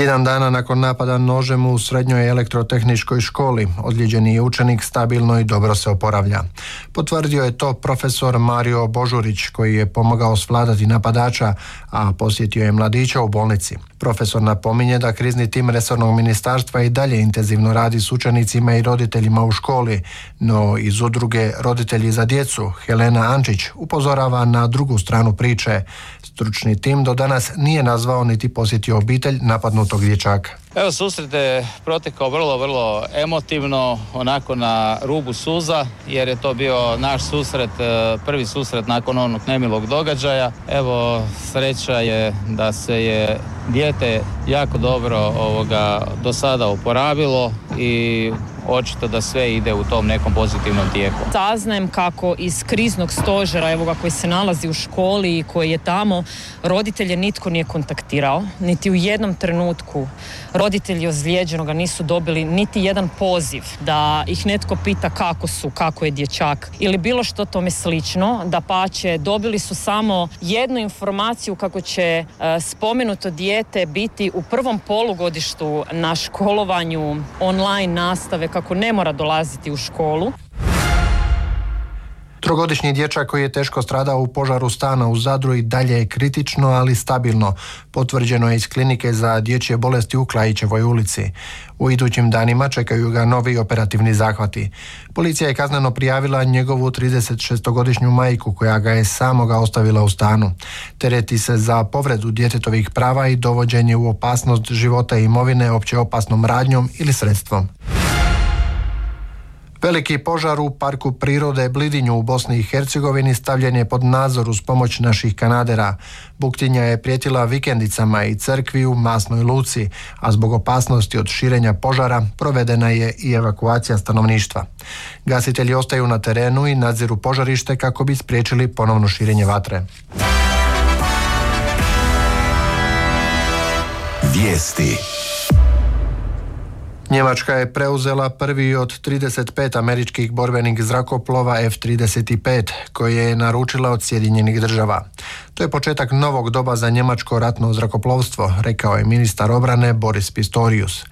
Tjedan dana nakon napada nožem u srednjoj elektrotehničkoj školi, ozlijeđeni učenik stabilno i dobro se oporavlja. Potvrdio je to profesor Mario Božurić, koji je pomogao svladati napadača, a posjetio je mladića u bolnici. Profesor napominje da krizni tim resornog ministarstva i dalje intenzivno radi s učenicima i roditeljima u školi, no iz udruge Roditelji za djecu Helena Ančić upozorava na drugu stranu priče. Stručni tim do danas nije nazvao niti posjetio obitelj napadnutog dječaka. Evo, susret je protekao vrlo emotivno, onako na rubu suza, jer je to bio naš susret, prvi susret nakon onog nemilog događaja. Evo, sreća je da se je dijete jako dobro do sada oporavilo i očito da sve ide u tom nekom pozitivnom tijeku. Saznajem kako iz kriznog stožera, koji se nalazi u školi i koji je tamo, roditelje nitko nije kontaktirao, niti u jednom trenutku roditelji ozlijeđenoga nisu dobili niti jedan poziv da ih netko pita kako je dječak ili bilo što tome slično. Dapače, dobili su samo jednu informaciju kako će spomenuto dijete biti u prvom polugodištu na školovanju online nastave, kako ne mora dolaziti u školu. Trogodišnji dječak koji je teško stradao u požaru stana u Zadru i dalje je kritično, ali stabilno. Potvrđeno je iz klinike za dječje bolesti u Klajićevoj ulici. U idućim danima čekaju ga novi operativni zahvati. Policija je kazneno prijavila njegovu 36-godišnju majku koja ga je samoga ostavila u stanu. Tereti se za povredu djetetovih prava i dovođenje u opasnost života i imovine opće opasnom radnjom ili sredstvom. Veliki požar u Parku prirode Blidinju u Bosni i Hercegovini stavljen je pod nadzor uz pomoć naših kanadera. Buktinja je prijetila vikendicama i crkvi u Masnoj Luci, a zbog opasnosti od širenja požara provedena je i evakuacija stanovništva. Gasitelji ostaju na terenu i nadziru požarište kako bi spriječili ponovno širenje vatre. Vijesti. Njemačka je preuzela prvi od 35 američkih borbenih zrakoplova F-35, koje je naručila od Sjedinjenih država. To je početak novog doba za njemačko ratno zrakoplovstvo, rekao je ministar obrane Boris Pistorius.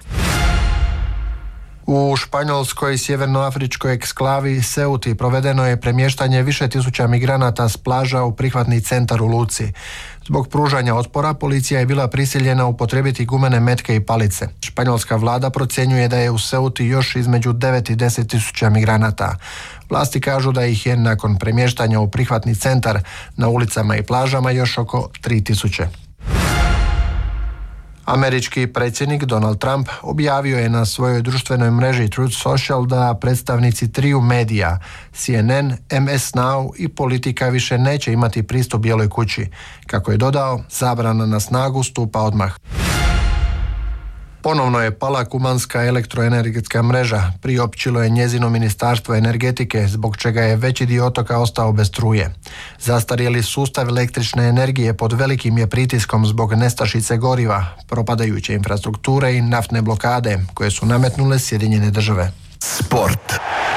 U španjolskoj sjevernoafričkoj eksklavi Ceuti provedeno je premještanje više tisuća migranata s plaža u prihvatni centar u Luci. Zbog pružanja otpora policija je bila prisiljena upotrijebiti gumene metke i palice. Španjolska vlada procjenjuje da je u Ceuti još između 9 i 10 tisuća migranata. Vlasti kažu da ih je nakon premještanja u prihvatni centar na ulicama i plažama još oko 3 tisuće. Američki predsjednik Donald Trump objavio je na svojoj društvenoj mreži Truth Social da predstavnici triju medija, CNN, MS Now i Politika, više neće imati pristup Bijeloj kući. Kako je dodao, zabrana na snagu stupa odmah. Ponovno je pala kubanska elektroenergetska mreža, priopćilo je njezino ministarstvo energetike, zbog čega je veći dio otoka ostao bez struje. Zastarjeli sustav električne energije pod velikim je pritiskom zbog nestašice goriva, propadajuće infrastrukture i naftne blokade koje su nametnule Sjedinjene države. Sport.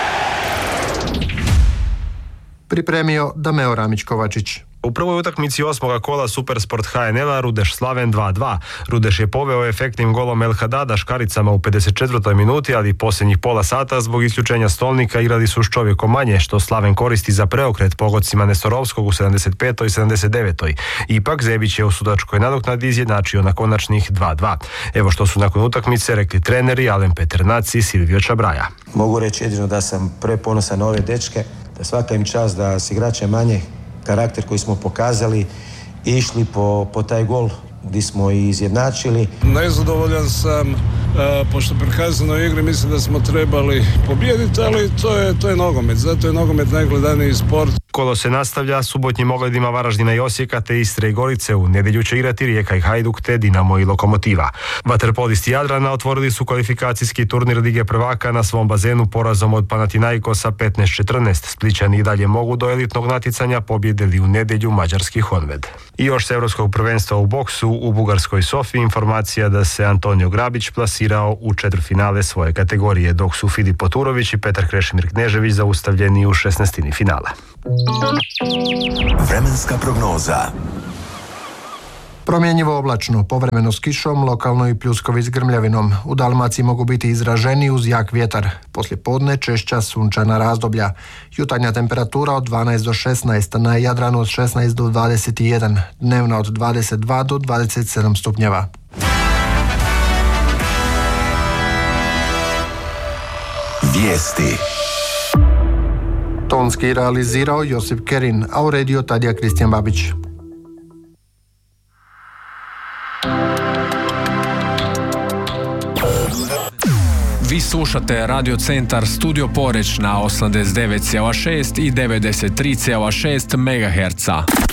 Pripremio Dameo Ramić-Kovačić. U prvoj utakmici 8. kola Supersport HNL-a Rudeš Slaven 2-2. Rudeš je poveo efektnim golom El Hadada škaricama u 54. minuti, ali posljednjih pola sata zbog isključenja stolnika igrali su s čovjekom manje, što Slaven koristi za preokret pogodcima Nestorovskog u 75. i 79. Ipak Zebić je u sudačkoj nadoknadi izjednačio na konačnih 2-2. Evo što su nakon utakmice rekli treneri Alen Peternac i Silvio Čabraja. Mogu reći jedino da sam preponosan na ove dečke, da svaka im čast da s igrače manje karakter koji smo pokazali i išli po taj gol gdje smo i izjednačili. Nezadovoljan sam, pošto prikazano igri mislim da smo trebali pobijediti, ali to je nogomet, zato je nogomet najgledaniji sport. Kolo se nastavlja subotnjim ogledima Varaždina i Osijeka te Istre i Gorice. U nedjelju će igrati Rijeka i Hajduk te Dinamo i Lokomotiva. Vaterpolisti Jadrana otvorili su kvalifikacijski turnir Lige prvaka na svom bazenu porazom od Panathinaikosa 15-14. Splićani i dalje mogu do elitnog natjecanja pobjedili u nedjelju mađarski Honved. I još s europskog prvenstva u boksu u bugarskoj Sofiji informacija da se Antonio Grabić plasirao u četvrtfinale svoje kategorije, dok su Filip Poturović i Petar Krešimir Knežević zaustavljeni u 16. finala. Vremenska prognoza. Promjenjivo oblačno, povremeno s kišom, lokalno i pljuskovi s grmljavinom. U Dalmaciji mogu biti izraženi uz jak vjetar. Poslije podne češća sunčana razdoblja. Jutarnja temperatura od 12 do 16, na Jadranu od 16 do 21, dnevna od 22 do 27 stupnjeva. Vijesti. Tonski realizirao Josip Kerin, a uredio Tadija Kristijan Babić. Vi slušate Radio Centar Studio Poreć na 89,6 i 93,6 MHz.